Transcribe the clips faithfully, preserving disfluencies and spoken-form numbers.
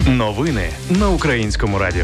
Новини на Українському радіо.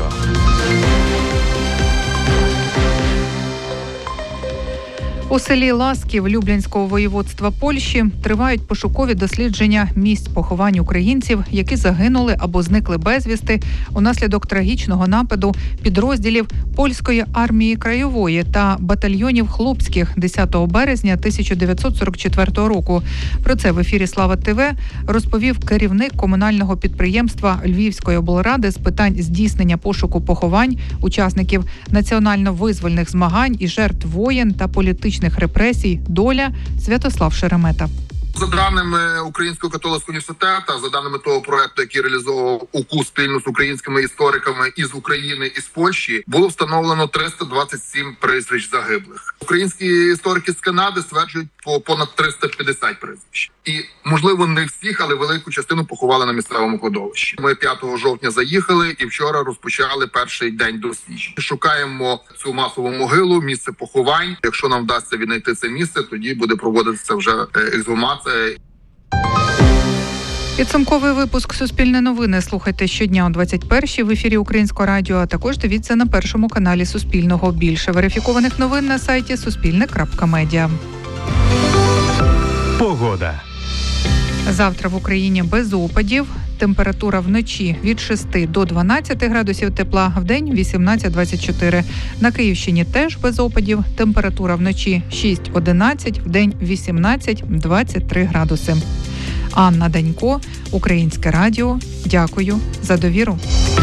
У селі Ласків Люблінського воєводства Польщі тривають пошукові дослідження місць поховань українців, які загинули або зникли безвісти унаслідок трагічного нападу підрозділів Польської армії краєвої та батальйонів хлопських десятого березня тисяча дев'ятсот сорок четвертого року. Про це в ефірі «Слава ТВ» розповів керівник комунального підприємства Львівської облради з питань здійснення пошуку поховань учасників національно-визвольних змагань і жертв воєн та політичних репресій «Доля» Святослав Шеремета. За даними Українського католицького університету, за даними того проекту, який реалізовував УКУ спільно з українськими істориками із України і з Польщі, було встановлено триста двадцять сім прізвищ загиблих. Українські історики з Канади стверджують по понад триста п'ятдесят прізвищ. І, можливо, не всіх, але велику частину поховали на місцевому кладовищі. Ми п'ятого жовтня заїхали і вчора розпочали перший день досліджень. Шукаємо цю масову могилу, місце поховань. Якщо нам вдасться віднайти це місце, тоді буде проводитися вже ексгумація. Підсумковий випуск «Суспільне новини» слухайте щодня о двадцять першій в ефірі Українського радіо, а також дивіться на першому каналі Суспільного. Більше верифікованих новин на сайті суспільне крапка медіа. Погода. Завтра в Україні без опадів. Температура вночі від шести до дванадцяти градусів тепла, вдень вісімнадцять двадцять чотири. На Київщині теж без опадів. Температура вночі шість одинадцять, вдень вісімнадцять двадцять три градуси. Анна Данько, Українське радіо. Дякую за довіру.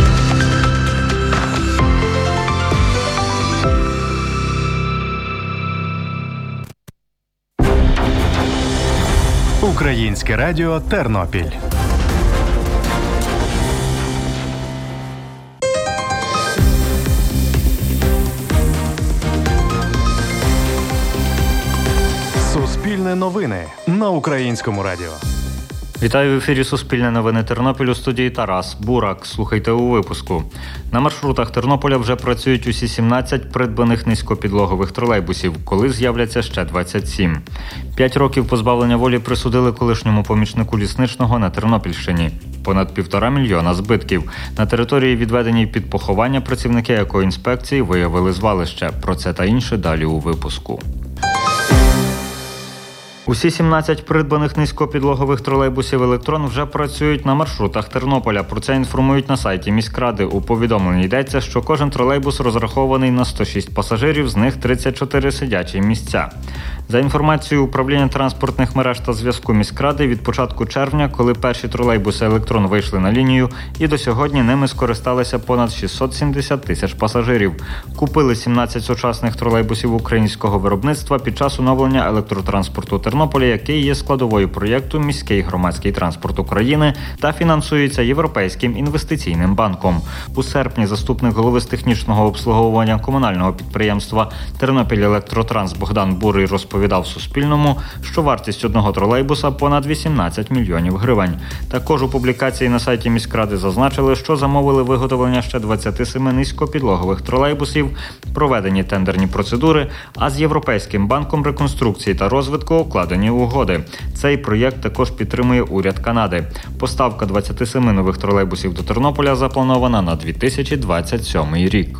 Українське радіо Тернопіль. Суспільне новини на Українському радіо. Вітаю в ефірі «Суспільне новини Тернопіль», у студії Тарас Бурак. Слухайте у випуску. На маршрутах Тернополя вже працюють усі сімнадцять придбаних низькопідлогових тролейбусів, коли з'являться ще двадцять сім. П'ять років позбавлення волі присудили колишньому помічнику лісничного на Тернопільщині. Понад півтора мільйона збитків. На території, відведеній під поховання, працівники екоінспекції виявили звалище. Про це та інше далі у випуску. Усі сімнадцять придбаних низькопідлогових тролейбусів «Електрон» вже працюють на маршрутах Тернополя. Про це інформують на сайті міськради. У повідомленні йдеться, що кожен тролейбус розрахований на сто шість пасажирів, з них тридцять чотири сидячі місця. За інформацією управління транспортних мереж та зв'язку міськради, від початку червня, коли перші тролейбуси «Електрон» вийшли на лінію, і до сьогодні ними скористалися понад шістсот сімдесят тисяч пасажирів. Купили сімнадцять сучасних тролейбусів українського виробництва під час оновлення електротранспорту Тернополя, який є складовою проєкту «Міський громадський транспорт України» та фінансується Європейським інвестиційним банком. У серпні заступник голови з технічного обслуговування комунального підприємства «Тернопіль-Електротранс» Богдан Бурий розповідав Суспільному, що вартість одного тролейбуса понад вісімнадцять мільйонів гривень. Також у публікації на сайті міськради зазначили, що замовили виготовлення ще двадцяти семи низькопідлогових тролейбусів, проведені тендерні процедури, а з Європейським банком реконструкції та розвитку укладені угоди. Цей проєкт також підтримує уряд Канади. Поставка двадцяти семи нових тролейбусів до Тернополя запланована на дві тисячі двадцять сьомий рік.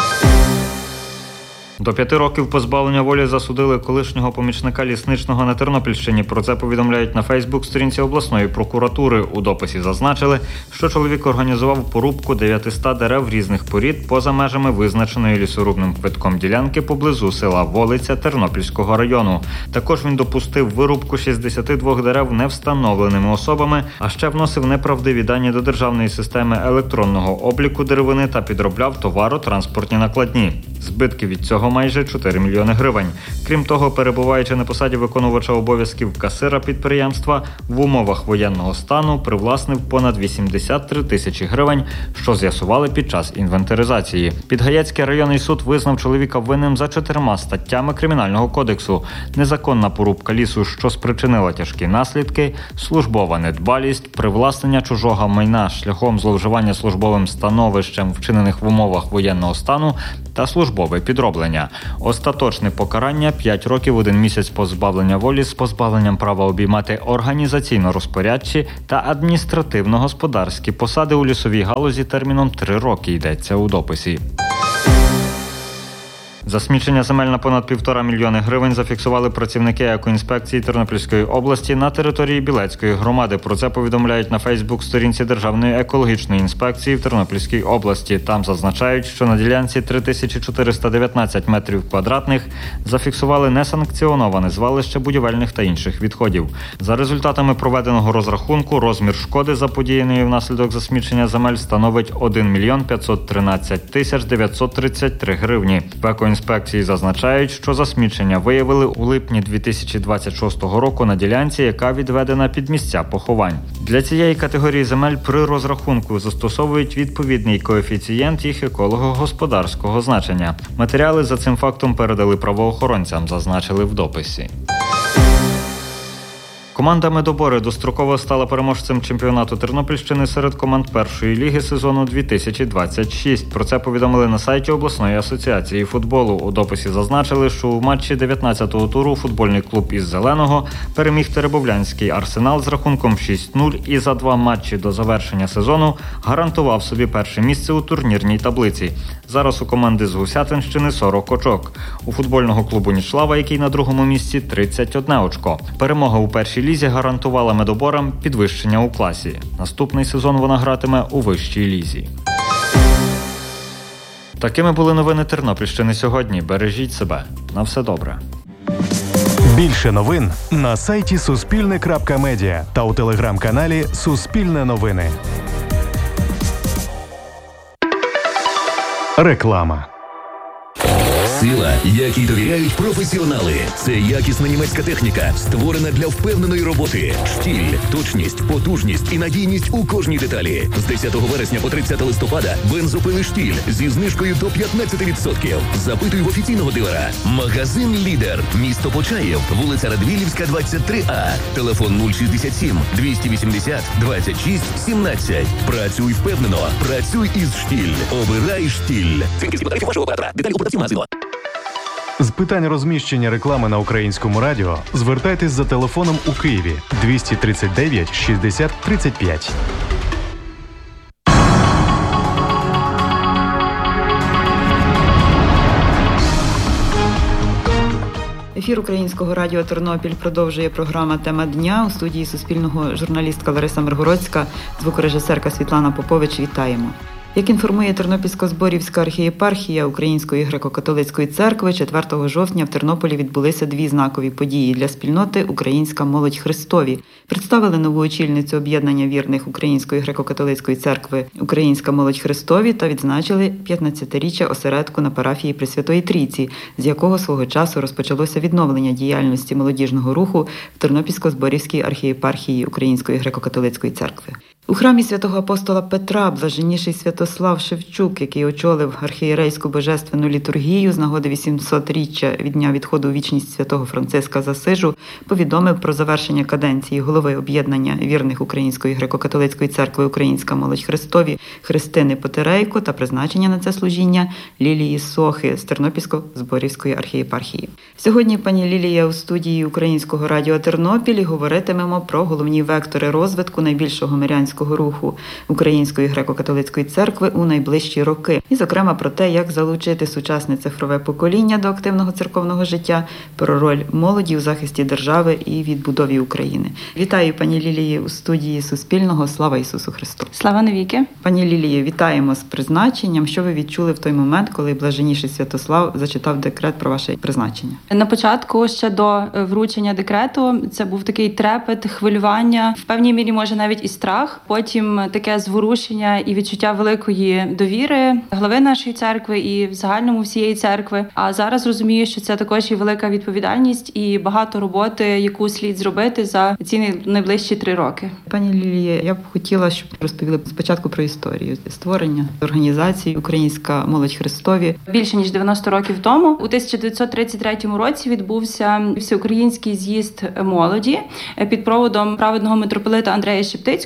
До п'яти років позбавлення волі засудили колишнього помічника лісничного на Тернопільщині. Про це повідомляють на Фейсбук-сторінці обласної прокуратури. У дописі зазначили, що чоловік організував порубку дев'ятисот дерев різних порід поза межами визначеної лісорубним квитком ділянки поблизу села Волиця Тернопільського району. Також він допустив вирубку шістдесят два дерев невстановленими особами, а ще вносив неправдиві дані до державної системи електронного обліку деревини та підробляв товаро-транспортні накладні. Збитки від цього майже чотири мільйони гривень. Крім того, перебуваючи на посаді виконувача обов'язків касира підприємства, в умовах воєнного стану привласнив понад вісімдесят три тисячі гривень, що з'ясували під час інвентаризації. Підгаєцький районний суд визнав чоловіка винним за чотирма статтями Кримінального кодексу: незаконна порубка лісу, що спричинила тяжкі наслідки, службова недбалість, привласнення чужого майна шляхом зловживання службовим становищем, вчинених в умовах воєнного стану, та службове підроблення. засудження. Остаточне покарання – п'ять років, один місяць позбавлення волі з позбавленням права обіймати організаційно-розпорядчі та адміністративно-господарські посади у лісовій галузі терміном три роки, йдеться у дописі. Засмічення земель на понад півтора мільйони гривень зафіксували працівники екоінспекції Тернопільської області на території Білецької громади. Про це повідомляють на Фейсбук-сторінці Державної екологічної інспекції в Тернопільській області. Там зазначають, що на ділянці три тисячі чотириста дев'ятнадцять метрів квадратних зафіксували несанкціоноване звалище будівельних та інших відходів. За результатами проведеного розрахунку, розмір шкоди, заподіяної внаслідок засмічення земель, становить один мільйон п'ятсот тринадцять тисяч дев'ятсот тридцять три гривні. В інспекції зазначають, що засмічення виявили у липні дві тисячі двадцять шостого року на ділянці, яка відведена під місця поховань. Для цієї категорії земель при розрахунку застосовують відповідний коефіцієнт їх еколого-господарського значення. Матеріали за цим фактом передали правоохоронцям, зазначили в дописі. Команда «Медобори» достроково стала переможцем чемпіонату Тернопільщини серед команд першої ліги сезону дві тисячі двадцять шість. Про це повідомили на сайті обласної асоціації футболу. У дописі зазначили, що у матчі дев'ятнадцятого туру футбольний клуб із Зеленого переміг Теребовлянський «Арсенал» з рахунком шість нуль і за два матчі до завершення сезону гарантував собі перше місце у турнірній таблиці. Зараз у команди з Гусятинщини сорок очок. У футбольного клубу «Нічлава», який на другому місці, тридцять одне очко. Перемога у першій лізі гарантувала «Медоборам» підвищення у класі. Наступний сезон вона гратиме у вищій лізі. Такими були новини Тернопільщини сьогодні. Бережіть себе. На все добре. Більше новин на сайті суспільне крапка медіа та у телеграм-каналі Суспільне новини. Реклама. Сила, якій довіряють професіонали. Це якісна німецька техніка, створена для впевненої роботи. Штіль, точність, потужність і надійність у кожній деталі. З десятого вересня по тридцяте листопада бензопили «Штіль» зі знижкою до п'ятнадцять відсотків. Запитуй в офіційного дилера. Магазин «Лідер». Місто Почаїв. Вулиця Радвілівська, двадцять три А. Телефон нуль шістдесят сім двісті вісімдесят двадцять шість сімнадцять. Працюй впевнено. Працюй із «Штіль». Обирай «Штіль». Цінки тарифів вашого оператора. Деталі у продавців магазину. З питань розміщення реклами на Українському радіо звертайтесь за телефоном у Києві двісті тридцять дев'ять шістдесят тридцять п'ять. Ефір Українського радіо «Тернопіль» продовжує програма «Тема дня». У студії Суспільного журналістка Лариса Миргородська, звукорежисерка Світлана Попович. Вітаємо. Як інформує Тернопільсько-Зборівська архієпархія Української греко-католицької церкви, четвертого жовтня в Тернополі відбулися дві знакові події для спільноти «Українська молодь Христові». Представили нову очільницю об'єднання вірних Української греко-католицької церкви «Українська молодь Христові» та відзначили п'ятнадцятиріччя осередку на парафії Пресвятої Трійці, з якого свого часу розпочалося відновлення діяльності молодіжного руху в Тернопільсько-Зборівській архієпархії Української греко-католицької церкви. У храмі святого апостола Петра блаженніший Святослав Шевчук, який очолив архієрейську божественну літургію з нагоди вісімсотріччя від дня відходу у вічність святого Франциска з Асижу, повідомив про завершення каденції голови об'єднання вірних Української греко-католицької церкви «Українська молодь Христові» Христини Потерейко та призначення на це служіння Лілії Сохи з Тернопільсько-Зборівської архієпархії. Сьогодні пані Лілія у студії Українського радіо «Тернопіль» і говоритимемо про головні вектори розвитку найбільшого мирянського руху Української греко-католицької церкви у найближчі роки. І, зокрема, про те, як залучити сучасне цифрове покоління до активного церковного життя, про роль молоді у захисті держави і відбудові України. Вітаю, пані Лілії, у студії Суспільного. Слава Ісусу Христу! Слава навіки! Пані Лілії, вітаємо з призначенням. Що ви відчули в той момент, коли блаженніший Святослав зачитав декрет про ваше призначення? На початку, ще до вручення декрету, це був такий трепет, хвилювання, в певній мірі, може, навіть і страх. Потім таке зворушення і відчуття великої довіри глави нашої церкви і в загальному всієї церкви. А зараз розумію, що це також і велика відповідальність і багато роботи, яку слід зробити за ці найближчі три роки. Пані Лілія, я б хотіла, щоб розповіли спочатку про історію створення організації «Українська молодь Христові». Більше ніж дев'яносто років тому, у тисяча дев'ятсот тридцять третьому році, відбувся всеукраїнський з'їзд молоді під проводом праведного митрополита Андрея Шептицького у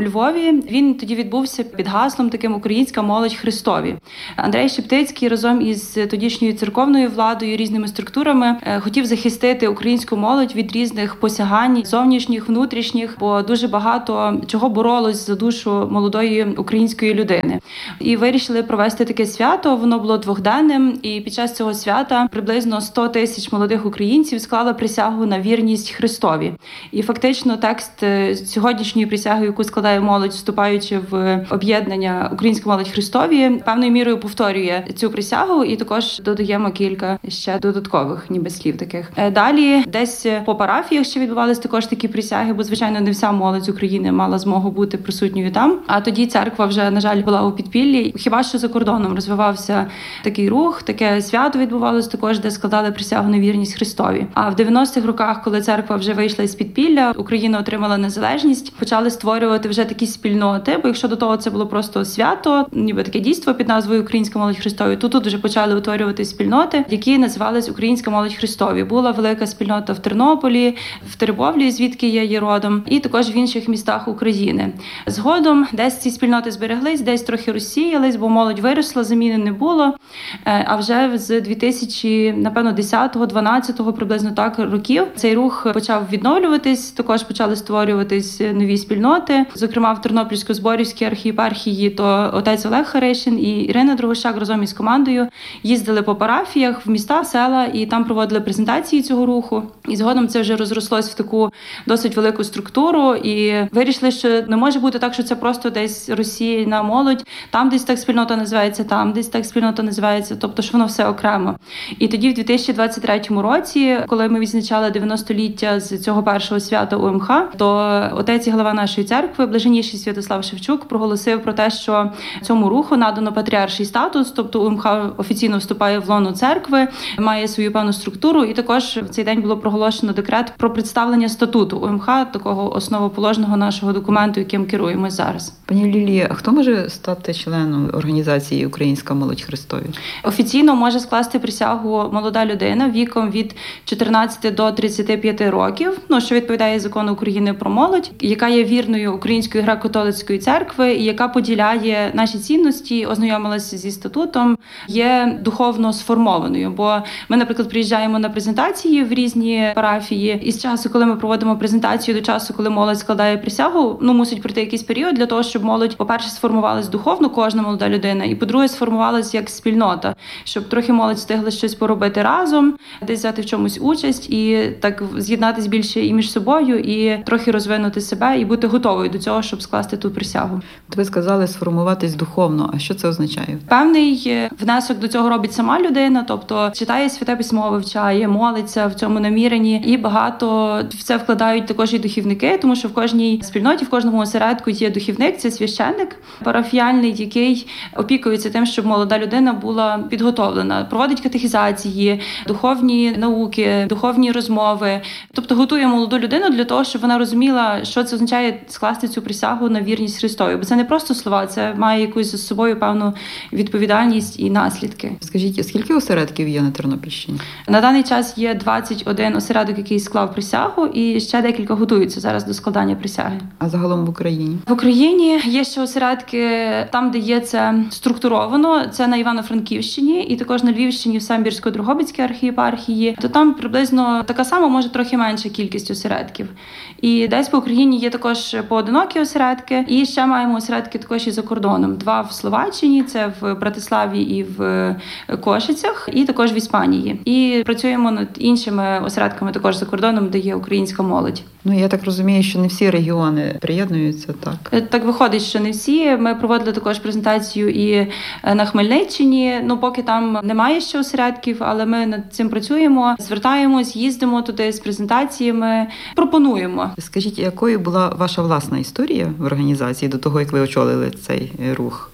у Львові. Він тоді відбувся під гаслом таким «Українська молодь Христові». Андрей Шептицький разом із тодішньою церковною владою, різними структурами хотів захистити українську молодь від різних посягань, зовнішніх, внутрішніх, бо дуже багато чого боролось за душу молодої української людини. І вирішили провести таке свято, воно було двохденним, і під час цього свята приблизно сто тисяч молодих українців склали присягу на вірність Христові. І фактично текст сьогоднішньої присяги, яку складає молодь, вступаючи в об'єднання «Українська молодь Христові», певною мірою повторює цю присягу, і також додаємо кілька ще додаткових ніби слів таких. Далі десь по парафіях ще відбувалися також такі присяги, бо, звичайно, не вся молодь з України мала змогу бути присутньою там. А тоді церква вже, на жаль, була у підпіллі. Хіба що за кордоном розвивався такий рух, таке свято відбувалося також, де складали присягу на вірність Христові. А в дев'яностих роках, коли церква вже вийшла із підпілля, Україна отримала незалежність, почали створювати вже такі спільноти, бо якщо до того це було просто свято, ніби таке дійство під назвою «Українська молодь Христові», то тут вже почали утворювати спільноти, які називались «Українська молодь Христові». Була велика спільнота в Тернополі, в Теребовлі, звідки я є родом, і також в інших містах України. Згодом десь ці спільноти збереглись, десь трохи розсіялись, бо молодь виросла, заміни не було. А вже з дві тисячі, напевно, десятого, дванадцятого приблизно так років цей рух почав відновлюватись, також почали створюватись нові спільноти. Зокрема, в Тернопільсько-Зборівській архієпархії то отець Олег Харишин і Ірина Дрогощак разом із командою їздили по парафіях, в міста, села, і там проводили презентації цього руху. І згодом це вже розрослось в таку досить велику структуру, і вирішили, що не може бути так, що це просто десь розсіяна молодь, там десь так спільнота називається, там десь так спільнота називається, тобто, що воно все окремо. І тоді в дві тисячі двадцять третьому році, коли ми відзначали дев'яностоліття з цього першого свята У Ем Ха, то отець і глава нашої церкви, блаженніший Святослав Шевчук, проголосив про те, що цьому руху надано патріарший статус, тобто У Ем Ха офіційно вступає в лоно церкви, має свою певну структуру, і також в цей день було проголошено декрет про представлення статуту У Ем Ха, такого основоположного нашого документу, яким керуємось зараз. Пані Лілія, а хто може стати членом організації «Українська молодь Христові»? Офіційно може скласти присягу молода людина віком від чотирнадцяти до тридцяти п'яти років, ну, що відповідає закону України про молодь, яка є вірною Української греко-католицької церкви і яка поділяє наші цінності, ознайомилася зі статутом, є духовно сформованою. Бо ми, наприклад, приїжджаємо на презентації в різні парафії, і з часу, коли ми проводимо презентацію, до часу, коли молодь складає присягу, ну, мусить пройти якийсь період для того, щоб молодь, по-перше, сформувалась духовно, кожна молода людина, і, по-друге, сформувалась як спільнота, щоб трохи молодь встигла щось поробити разом, десь взяти в чомусь участь і так з'єднатись більше і між собою, і трохи розвинути себе, і бути готовою до цього, щоб скласти ту присягу. От ви сказали сформуватись духовно. А що це означає? Певний внесок до цього робить сама людина, тобто читає Святе Письмо, вивчає, молиться в цьому наміренні, і багато в це вкладають також і духівники, тому що в кожній спільноті, в кожному осередку є духівник, це священник парафіяльний, який опікується тим, щоб молода людина була підготовлена, проводить катехізації, духовні науки, духовні розмови, тобто готує молоду людину для того, щоб вона розуміла, що це означає скласти цю присягу на вірність Христові. Бо це не просто слова, це має якусь за собою певну відповідальність і наслідки. Скажіть, скільки осередків є на Тернопільщині? На даний час є двадцять один осередок, який склав присягу, і ще декілька готуються зараз до складання присяги. А загалом в Україні? В Україні є ще осередки там, де є це структуровано. Це на Івано-Франківщині і також на Львівщині в Самбірсько-Дрогобицькій архієпархії. То там приблизно така сама, може трохи менша кількість осередків. І десь по Україні є також поодинокі осередки. І ще маємо осередки також і за кордоном. Два в Словаччині, це в Братиславі і в Кошицях, і також в Іспанії. І працюємо над іншими осередками також за кордоном, де є українська молодь. Ну, я так розумію, що не всі регіони приєднуються, так? Так виходить, що не всі. Ми проводили також презентацію і на Хмельниччині. Ну, поки там немає ще осередків, але ми над цим працюємо, звертаємось, їздимо туди з презентаціями, пропонуємо. Скажіть, якою була ваша власна історія в організації до того, як ви очолили цей рух?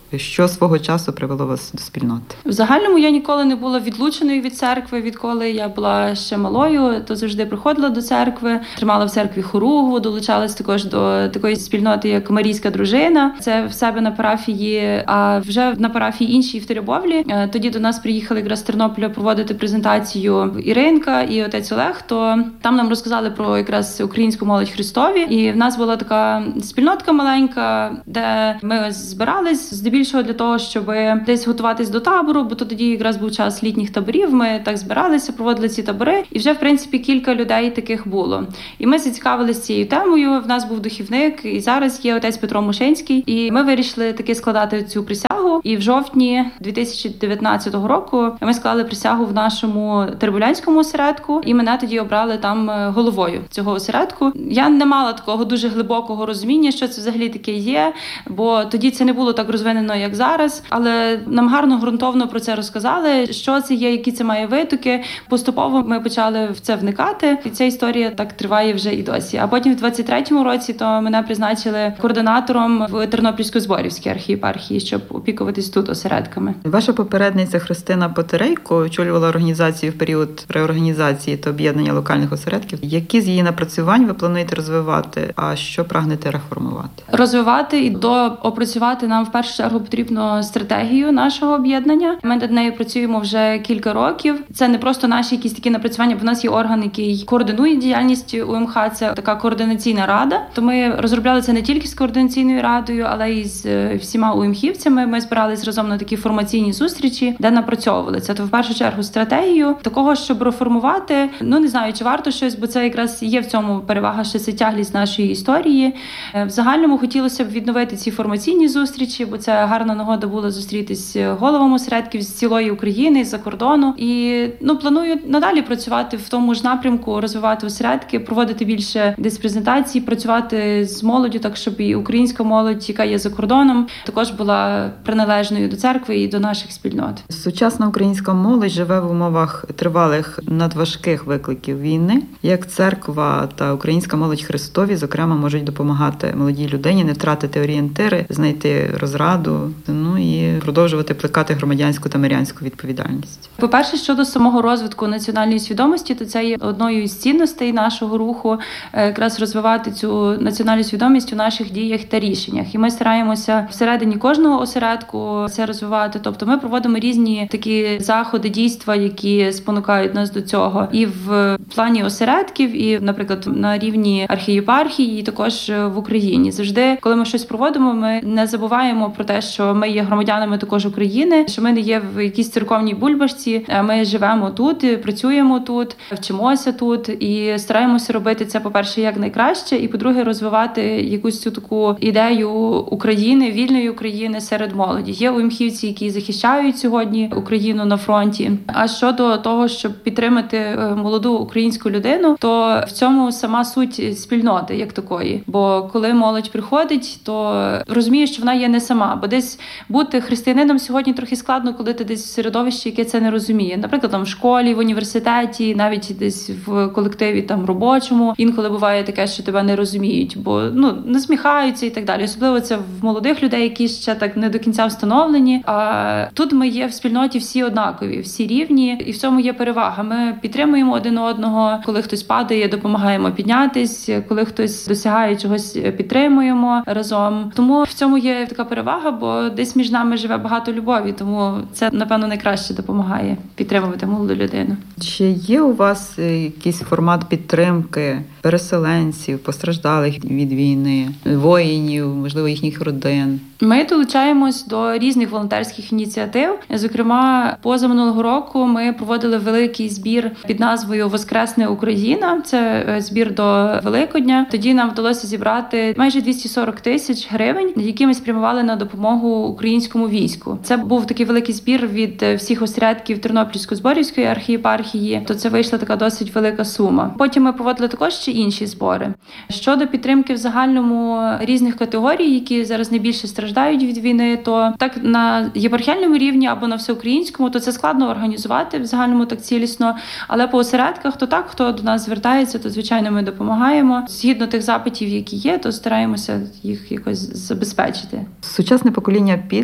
Що свого часу привело вас до спільноти? В загальному я ніколи не була відлученою від церкви, відколи я була ще малою, то завжди приходила до церкви, тримала в церкві хоругву, долучалась також до такої спільноти, як Марійська дружина. Це в себе на парафії, а вже на парафії іншій в Теребовлі. Тоді до нас приїхали якраз з Тернополя проводити презентацію Іринка і отець Олег, то там нам розказали про якраз українську молодь Христові. І в нас була така спільнотка маленька, де ми збирались здебільшого для того, щоб десь готуватись до табору, бо то тоді якраз був час літніх таборів. Ми так збиралися, проводили ці табори, і вже в принципі кілька людей таких було. І ми зацікавилися цією темою. В нас був духівник, і зараз є отець Петро Мушинський. І ми вирішили таки складати цю присягу. І в жовтні дві тисячі дев'ятнадцятого року ми склали присягу в нашому теребулянському осередку, і мене тоді обрали там головою цього осередку. Я не мала такого дуже глибокого розуміння, що це взагалі таке є, бо тоді це не було так розвинено, як зараз, але нам гарно, ґрунтовно про це розказали, що це є, які це має витоки. Поступово ми почали в це вникати, і ця історія так триває вже і досі. А потім в двадцять третьому році то мене призначили координатором в Тернопільсько-Зборівській архієпархії, щоб опікуватись тут осередками. Ваша попередниця Христина Потерейко очолювала організацію в період реорганізації та об'єднання локальних осередків. Які з її напрацювань ви плануєте розвивати, а що прагнете реформувати? Розвивати і доопрацювати нам в першу чергу потрібно стратегію нашого об'єднання. Ми над нею працюємо вже кілька років. Це не просто наші якісь такі напрацювання, бо в нас є орган, який координує діяльність УМХ, це така координаційна рада. То ми розробляли це не тільки з координаційною радою, але й з всіма УМХівцями. Ми збирались разом на такі формаційні зустрічі, де напрацьовували це. То в першу чергу стратегію такого, щоб реформувати. Ну не знаю, чи варто щось, бо це якраз є в цьому перевага, що це тяглість нашої історії. В загальному хотілося б відновити ці формаційні зустрічі, бо це гарна нагода була зустрітись головам осередків з цілої України, з-за кордону. І ну планую надалі працювати в тому ж напрямку, розвивати осередки, проводити більше десь презентацій, працювати з молоддю, так щоб і українська молодь, яка є за кордоном, також була приналежною до церкви і до наших спільнот. Сучасна українська молодь живе в умовах тривалих надважких викликів війни. Як церква та українська молодь Христові, зокрема, можуть допомагати молодій людині не втратити орієнтири, знайти розраду, ну і продовжувати плекати громадянську та мирянську відповідальність. По-перше, щодо самого розвитку національної свідомості, то це є одною із цінностей нашого руху, якраз розвивати цю національну свідомість у наших діях та рішеннях. І ми стараємося всередині кожного осередку це розвивати. Тобто ми проводимо різні такі заходи, дійства, які спонукають нас до цього. І в плані осередків, і, наприклад, на рівні архієпархії, і також в Україні. Завжди, коли ми щось проводимо, ми не забуваємо про те, що ми є громадянами також України, що ми не є в якійсь церковній бульбашці, ми живемо тут, працюємо тут, вчимося тут і стараємося робити це, по-перше, як найкраще, і, по-друге, розвивати якусь цю таку ідею України, вільної України серед молоді. Є УМХівці, які захищають сьогодні Україну на фронті. А щодо того, щоб підтримати молоду українську людину, то в цьому сама суть спільноти як такої. Бо коли молодь приходить, то розуміє, що вона є не сама. Бо десь бути християнином сьогодні трохи складно, коли ти десь в середовищі, яке це не розуміє. Наприклад, там в школі, в університеті, навіть десь в колективі там робочому. Інколи буває таке, що тебе не розуміють, бо ну насміхаються і так далі. Особливо це в молодих людей, які ще так не до кінця встановлені. А тут ми є в спільноті всі однакові, всі рівні, і в цьому є перевага. Ми підтримуємо один одного. Коли хтось падає, допомагаємо піднятись. Коли хтось досягає чогось, підтримуємо разом. Тому в цьому є така перевага, бо десь між нами живе багато любові. Тому це, напевно, найкраще допомагає підтримувати молоду людину. Чи є у вас якийсь формат підтримки переселенців, постраждалих від війни, воїнів, можливо, їхніх родин? Ми долучаємось до різних волонтерських ініціатив. Зокрема, позаминулого року ми проводили великий збір під назвою «Воскресне Україна». Це збір до Великодня. Тоді нам вдалося зібрати майже двісті сорок тисяч гривень, які ми спрямували на допомогу українському війську. Це був такий великий збір від всіх осередків Тернопільсько-Зборівської архієпархії, то це вийшла така досить велика сума. Потім ми проводили також ще інші збори. Щодо підтримки в загальному різних категорій, які зараз найбільше страждають від війни, то так на єпархіальному рівні або на всеукраїнському, то це складно організувати в загальному так цілісно, але по осередках, то так, хто до нас звертається, то звичайно ми допомагаємо. Згідно тих запитів, які є, то стараємося їх якось забезпечити. Сучасне покоління підлітків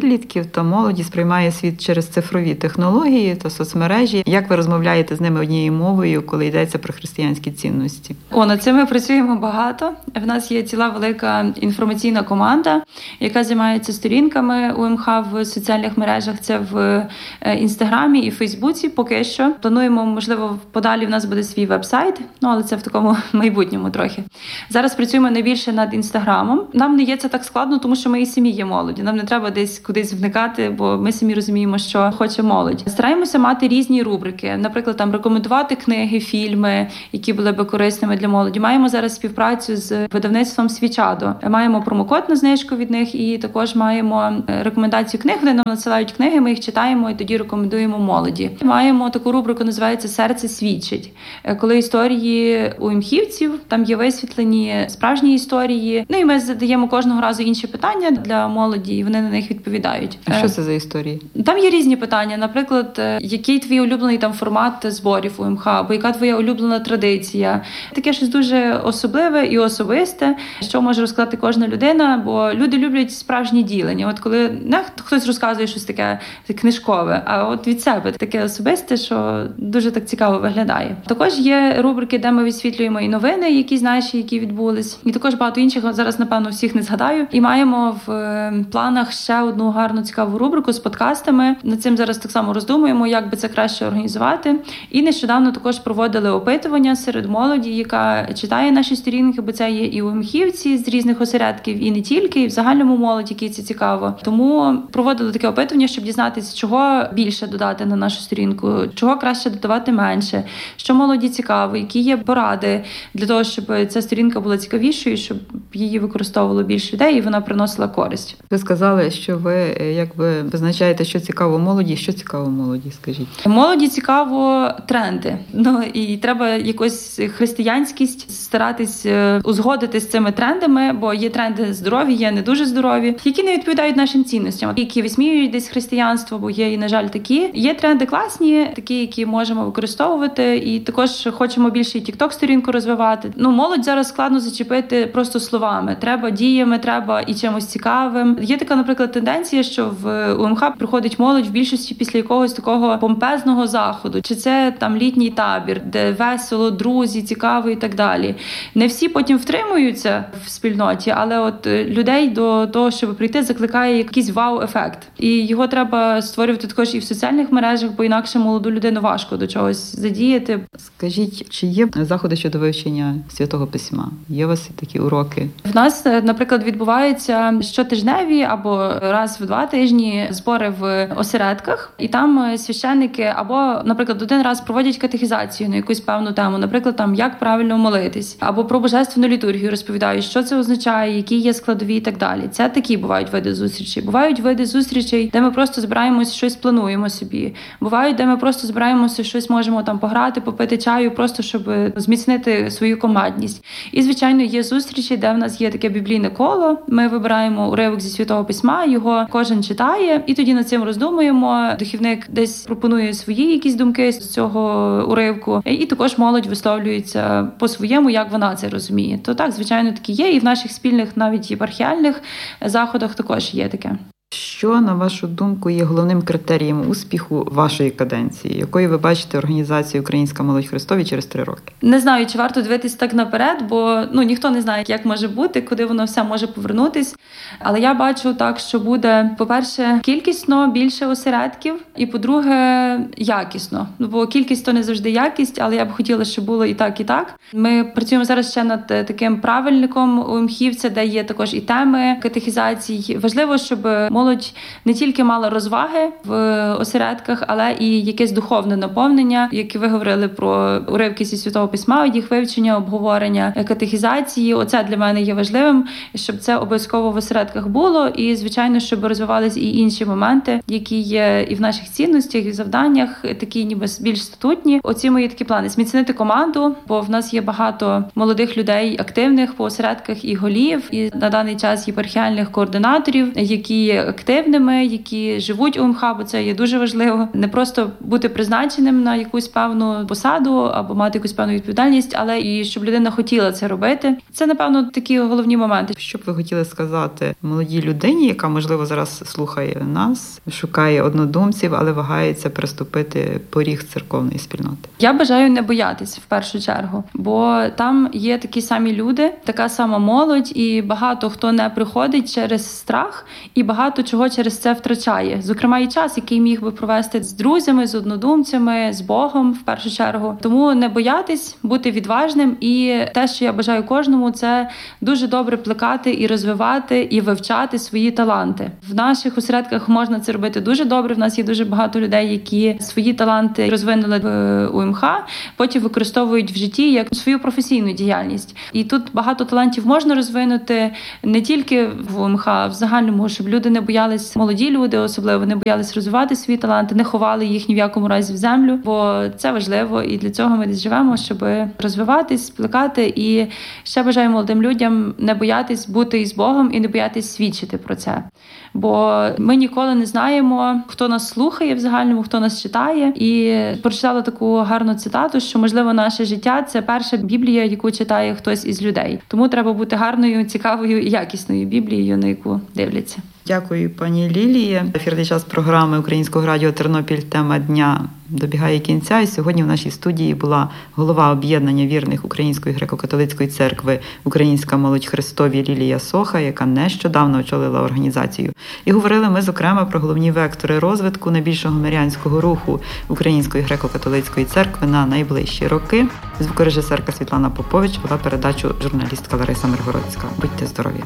підлітків, то молоді сприймає світ через цифрові технології та соцмережі. Як ви розмовляєте з ними однією мовою, коли йдеться про християнські цінності? О, над цим ми працюємо багато. В нас є ціла велика інформаційна команда, яка займається сторінками УМХ в соціальних мережах. Це в Інстаграмі і Фейсбуці поки що. Плануємо, можливо, подалі в нас буде свій веб-сайт, ну, але це в такому майбутньому трохи. Зараз працюємо найбільше над Інстаграмом. Нам не є це так складно, тому що ми і самі є молоді. Нам не треба десь кудись вникати, бо ми самі розуміємо, що хоче молодь. Стараємося мати різні рубрики. Наприклад, там рекомендувати книги, фільми, які були би корисними для молоді. Маємо зараз співпрацю з видавництвом Свічадо. Маємо промокод на знижку від них і також маємо рекомендацію книг. Вони нам надсилають книги, ми їх читаємо і тоді рекомендуємо молоді. Маємо таку рубрику, називається «Серце свідчить». Коли історії УМХівців, там є висвітлені справжні історії. Ну і ми задаємо кожного разу інші питання для молоді, і вони на них відповідають. А що це за історії? Там є різні питання. Наприклад, який твій улюблений там формат зборів УМХ, або яка твоя улюблена традиція. Таке щось дуже особливе і особисте, що може розказати кожна людина, бо люди люблять справжні ділення. От коли не хтось розказує щось таке книжкове, а от від себе таке особисте, що дуже так цікаво виглядає. Також є рубрики, де ми висвітлюємо і новини, які знаєш, які відбулись. І також багато інших, зараз, напевно, всіх не згадаю. І маємо в планах ще одну гарну, цікаву рубрику з подкастами. Над цим зараз так само роздумуємо, як би це краще організувати. І нещодавно також проводили опитування серед молоді, яка читає наші сторінки, бо це є і УМХівці з різних осередків, і не тільки, і в загальному молоді, якій це цікаво. Тому проводили таке опитування, щоб дізнатися, чого більше додати на нашу сторінку, чого краще додавати менше, що молоді цікаво, які є поради для того, щоб ця сторінка була цікавішою, щоб її використовувало більше людей і вона приносила користь. Ви сказали, що ви якби визначаєте, що цікаво молоді, що цікаво молоді, скажіть. Молоді цікаво тренди. Ну і треба якось християнськість старатись узгодити з цими трендами, бо є тренди здорові, є не дуже здорові, які не відповідають нашим цінностям, які висміюють десь християнство, бо є і, на жаль, такі. Є тренди класні, такі, які можемо використовувати, і також хочемо більше і тік-ток-сторінку розвивати. Ну, молодь зараз складно зачепити просто словами. Треба діями, треба і чимось цікавим. Є така, наприклад, тенденція, що в УМХ приходить молодь в більшості після якогось такого помпезного заходу. Чи це там літній табір, де весело, друзі, цікаво і так далі. Не всі потім втримуються в спільноті, але от людей до того, щоб прийти, закликає якийсь вау-ефект. І його треба створювати також і в соціальних мережах, бо інакше молоду людину важко до чогось задіяти. Скажіть, чи є заходи щодо вивчення Святого Письма? Є у вас такі уроки? В нас, наприклад, відбуваються щотижневі або раз в два тижні збори в осередках, і там священники або, наприклад, один раз проводять катехізацію на якусь певну тему, наприклад, там як правильно молитись, або про божественну літургію розповідають, що це означає, які є складові і так далі. Це такі бувають види зустрічей. Бувають види зустрічей, де ми просто збираємось, щось плануємо собі. Бувають, де ми просто збираємося, щось можемо там пограти, попити чаю, просто щоб зміцнити свою командність. І, звичайно, є зустрічі, де в нас є таке біблійне коло. Ми вибираємо уривок зі Святого Письма, його кожен читає, і тоді над цим роздумуємо. Духівник десь пропонує свої якісь думки з цього уривку, і також молодь висловлюється по-своєму, як вона це розуміє. То так, звичайно, такі є, і в наших спільних, навіть єпархіальних заходах також є таке. Що, на вашу думку, є головним критерієм успіху вашої каденції? Якою ви бачите організацію «Українська молодь Христові» через три роки? Не знаю, чи варто дивитись так наперед, бо ну ніхто не знає, як може бути, куди воно все може повернутись. Але я бачу так, що буде, по-перше, кількісно більше осередків, і, по-друге, якісно. Бо кількість – то не завжди якість, але я б хотіла, щоб було і так, і так. Ми працюємо зараз ще над таким правильником УМХівця, де є також і теми катехізацій. Важливо, щоб молодь не тільки мала розваги в осередках, але і якесь духовне наповнення, як ви говорили про уривки зі Святого Письма, їх вивчення, обговорення, катехізації. Оце для мене є важливим, щоб це обов'язково в осередках було. І, звичайно, щоб розвивались і інші моменти, які є і в наших цінностях, і в завданнях, такі ніби більш статутні. Оці мої такі плани. Зміцнити команду, бо в нас є багато молодих людей, активних по осередках і голів, і на даний час єпархіальних координаторів, які є активними, які живуть у ем ха, бо це є дуже важливо. Не просто бути призначеним на якусь певну посаду або мати якусь певну відповідальність, але і щоб людина хотіла це робити. Це, напевно, такі головні моменти. Що б ви хотіли сказати молодій людині, яка, можливо, зараз слухає нас, шукає однодумців, але вагається переступити поріг церковної спільноти? Я бажаю не боятись в першу чергу, бо там є такі самі люди, така сама молодь, і багато хто не приходить через страх, і багато чого через це втрачає. Зокрема, і час, який міг би провести з друзями, з однодумцями, з Богом в першу чергу. Тому не боятись, бути відважним, і те, що я бажаю кожному, це дуже добре плекати і розвивати, і вивчати свої таланти. В наших осередках можна це робити дуже добре. В нас є дуже багато людей, які свої таланти розвинули в у ем ха, потім використовують в житті як свою професійну діяльність. І тут багато талантів можна розвинути не тільки в ем ха, а в загальному, щоб люди не боялись, молоді люди особливо, не боялись розвивати свої таланти, не ховали їх ні в якому разі в землю, бо це важливо, і для цього ми десь живемо, щоб розвиватись, плекати. І ще бажаю молодим людям не боятись бути із Богом і не боятись свідчити про це. Бо ми ніколи не знаємо, хто нас слухає в загальному, хто нас читає. І прочитала таку гарну цитату, що, можливо, наше життя – це перша Біблія, яку читає хтось із людей. Тому треба бути гарною, цікавою і якісною Біблією, на яку дивляться. Дякую, пані Лілії. Ефірний час програми Українського радіо «Тернопіль. Тема дня» добігає кінця. І сьогодні в нашій студії була голова об'єднання вірних Української греко-католицької церкви «Українська молодь Христові» Лілія Соха, яка нещодавно очолила організацію. І говорили ми, зокрема, про головні вектори розвитку найбільшого мирянського руху Української греко-католицької церкви на найближчі роки. Звукорежисерка Світлана Попович вела передачу журналістка Лариса Миргородська. Будьте здорові!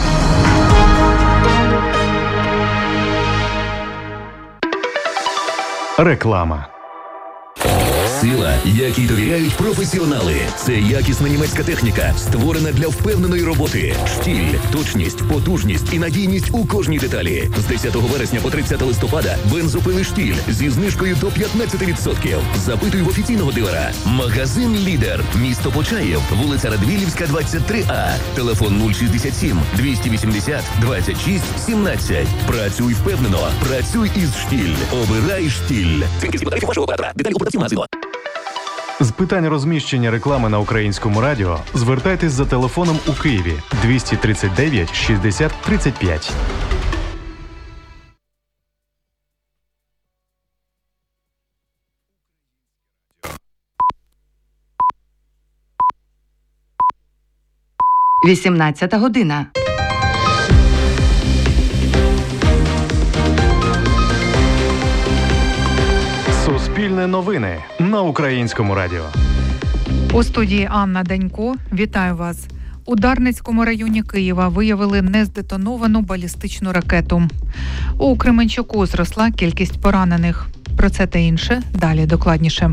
Реклама. Сила, якій довіряють професіонали. Це якісна німецька техніка, створена для впевненої роботи. Штіль, точність, потужність і надійність у кожній деталі. З десятого вересня по тридцяте листопада бензопили «Штіль» зі знижкою до п'ятнадцять відсотків. Запитуй в офіційного дилера. Магазин «Лідер». Місто Почаїв. Вулиця Радвилівська, двадцять три А. Телефон нуль шістдесят сім двісті вісімдесят двадцять шість сімнадцять. Працюй впевнено. Працюй із «Штіль». Обирай «Штіль». Цінки тарифів вашого оператора. Деталі у продавців магазину. З питань розміщення реклами на Українському радіо звертайтесь за телефоном у Києві двісті тридцять дев'ять шістдесят тридцять п'ять. вісімнадцята година. Суспільне новини на Українському радіо. У студії Анна Данько. Вітаю вас. У Дарницькому районі Києва виявили нездетоновану балістичну ракету. У Кременчуку зросла кількість поранених. Про це та інше далі докладніше.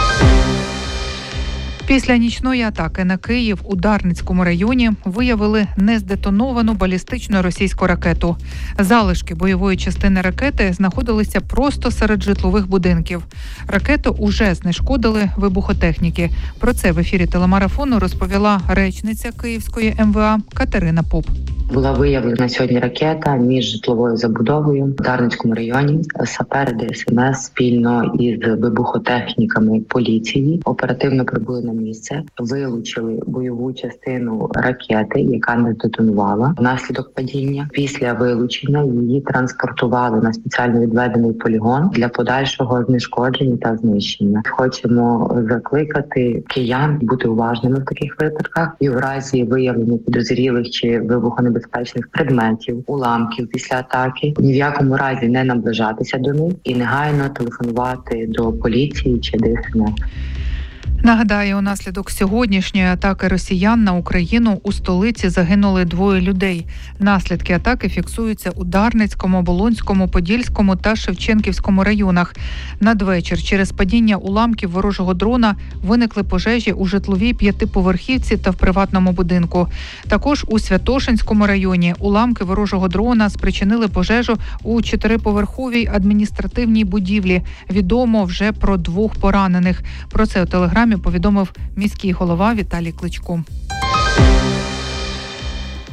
Після нічної атаки на Київ у Дарницькому районі виявили нездетоновану балістичну російську ракету. Залишки бойової частини ракети знаходилися просто серед житлових будинків. Ракету уже знешкодили вибухотехніки. Про це в ефірі телемарафону розповіла речниця Київської ем ве а Катерина Поп. Була виявлена сьогодні ракета між житловою забудовою в Дарницькому районі. Сапери Де Ес Ем Ес спільно із вибухотехніками поліції оперативно прибули на місце, вилучили бойову частину ракети, яка не детонувала внаслідок падіння. Після вилучення її транспортували на спеціально відведений полігон для подальшого знешкодження та знищення. Хочемо закликати киян бути уважними в таких випадках і в разі виявлення підозрілих чи вибухонебезпечних безпечних предметів, уламків після атаки, ні в якому разі не наближатися до них і негайно телефонувати до поліції чи Де Ес Ем Ес. Нагадаю, унаслідок сьогоднішньої атаки росіян на Україну у столиці загинули двоє людей. Наслідки атаки фіксуються у Дарницькому, Оболонському, Подільському та Шевченківському районах. Надвечір через падіння уламків ворожого дрона виникли пожежі у житловій п'ятиповерхівці та в приватному будинку. Також у Святошинському районі уламки ворожого дрона спричинили пожежу у чотириповерховій адміністративній будівлі. Відомо вже про двох поранених. Про це у телеграмі повідомив міський голова Віталій Кличко.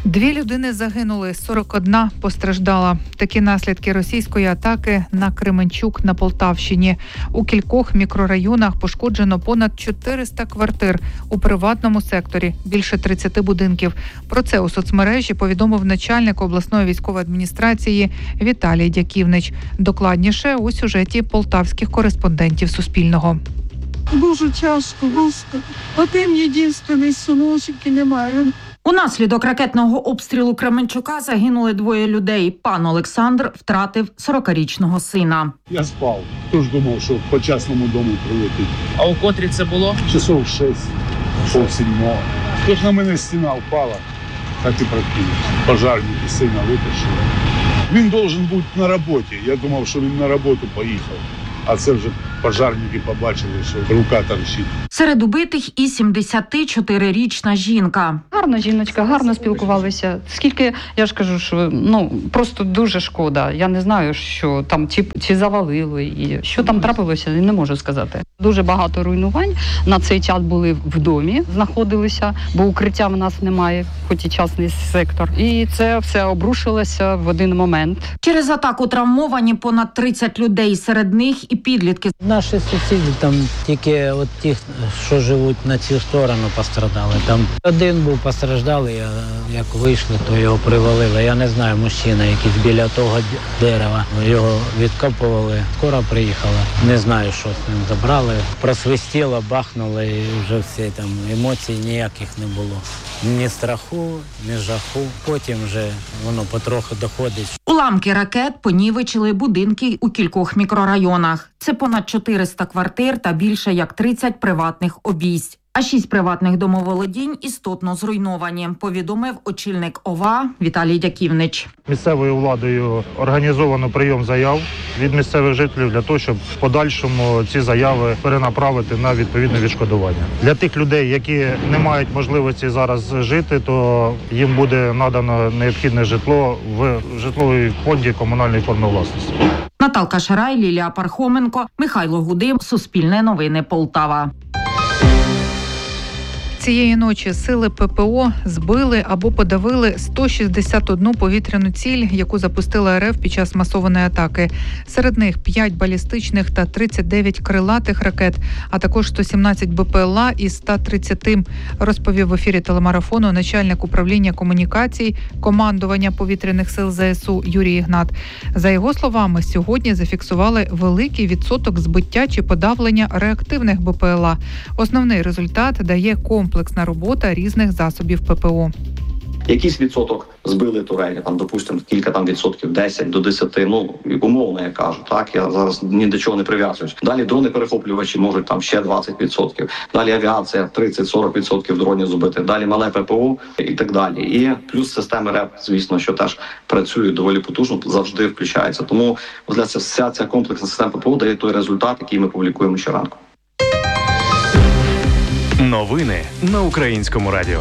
Дві людини загинули, сорок одна постраждала. Такі наслідки російської атаки на Кременчук на Полтавщині. У кількох мікрорайонах пошкоджено понад чотириста квартир. У приватному секторі більше тридцять будинків. Про це у соцмережі повідомив начальник обласної військової адміністрації Віталій Дяківнич. Докладніше у сюжеті полтавських кореспондентів Суспільного. Дуже тяжко, Господи. Один єдиний синочок і немає. Унаслідок ракетного обстрілу Кременчука загинули двоє людей. Пан Олександр втратив сорокарічного сина. Я спав. Тож думав, що по частному дому прилетить. А у котрі це було? Часов шесть, пол сьомого. Тож на мене стіна впала, так і прокинувся. Пожарники сина витащили. Він должен бути на роботі. Я думав, що він на роботу поїхав. А це вже пожарники побачили, що рука торчить. Серед убитих і сімдесятичотирирічна жінка. Гарна жіночка, гарно спілкувалися. Скільки, я ж кажу, що ну просто дуже шкода. Я не знаю, що там чи, чи завалили, і що там трапилося, не можу сказати. Дуже багато руйнувань на цей час були в домі, знаходилися, бо укриття в нас немає, хоч і частний сектор. І це все обрушилося в один момент. Через атаку травмовані понад тридцять людей, серед них і підлітки. Наші сусіди там тільки от ті, що живуть на цю сторону, пострадали. Там один був постраждалий, як вийшли, то його привалили. Я не знаю, мужчина якийсь біля того дерева. Його відкопували, скоро приїхала. Не знаю, що з ним забрали. Просвистіло, бахнуло і вже всі там емоцій ніяких не було. Ні страху, ні жаху. Потім вже воно потроху доходить. Уламки ракет понівечили будинки у кількох мікрорайонах. Це понад чотириста квартир та більше як тридцять приватних обійсть. А шість приватних домоволодінь істотно зруйновані, повідомив очільник ОВА Віталій Дяківнич. Місцевою владою організовано прийом заяв від місцевих жителів для того, щоб в подальшому ці заяви перенаправити на відповідне відшкодування. Для тих людей, які не мають можливості зараз жити, то їм буде надано необхідне житло в житловій фонді комунальної форми власності. Наталка Шарай, Лілія Пархоменко, Михайло Гудим, Суспільне новини, Полтава. Цієї ночі сили ППО збили або подавили сто шістдесят одну повітряну ціль, яку запустила РФ під час масованої атаки. Серед них п'ять балістичних та тридцять дев'ять крилатих ракет, а також сто сімнадцять БПЛА із ста тридцяти, розповів в ефірі телемарафону начальник управління комунікацій командування повітряних сил ЗСУ Юрій Ігнат. За його словами, сьогодні зафіксували великий відсоток збиття чи подавлення реактивних БПЛА. Основний результат дає комплекс комплексна робота різних засобів ППО. Якийсь відсоток збили турелі, там, допустимо, кілька там відсотків, десять до десяти, ну, умовно я кажу, так, я зараз ні до чого не прив'язуюсь. Далі дрони-перехоплювачі можуть там ще двадцять відсотків, далі авіація тридцять-сорок відсотків дронів збити, далі мале ППО і так далі. І плюс системи РЕП, звісно, що теж працюють доволі потужно, завжди включаються. Тому для ця, вся ця комплексна система ППО дає той результат, який ми публікуємо щоранку. Новини на Українському радіо.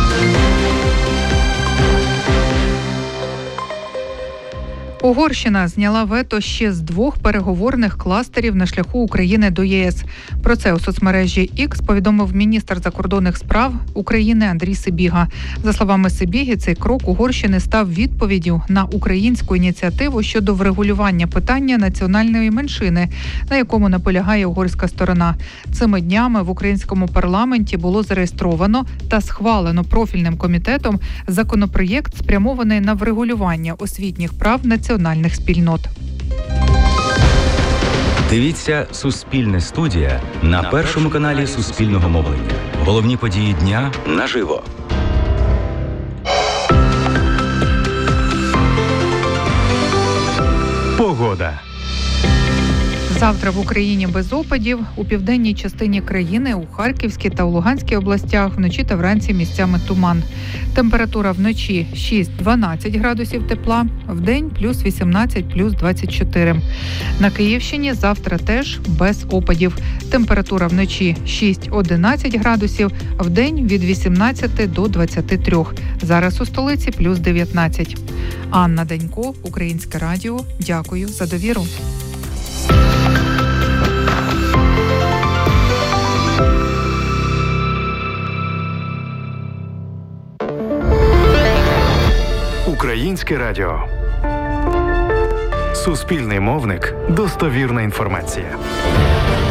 Угорщина зняла вето ще з двох переговорних кластерів на шляху України до ЄС. Про це у соцмережі X повідомив міністр закордонних справ України Андрій Сибіга. За словами Сибіги, цей крок Угорщини став відповіддю на українську ініціативу щодо врегулювання питання національної меншини, на якому наполягає угорська сторона. Цими днями в українському парламенті було зареєстровано та схвалено профільним комітетом законопроєкт, спрямований на врегулювання освітніх прав національних національних спільнот. Дивіться «Суспільне студія» на першому каналі Суспільного мовлення. Головні події дня наживо. Погода. Завтра в Україні без опадів. У південній частині країни, у Харківській та у Луганській областях вночі та вранці місцями туман. Температура вночі шість-дванадцять градусів тепла, вдень плюс вісімнадцять, плюс двадцять чотири. На Київщині завтра теж без опадів. Температура вночі шість-одинадцять градусів, вдень від вісімнадцяти до двадцяти трьох. Зараз у столиці плюс дев'ятнадцять. Анна Данько, Українське радіо. Дякую за довіру. Українське радіо. Суспільний мовник. Достовірна інформація.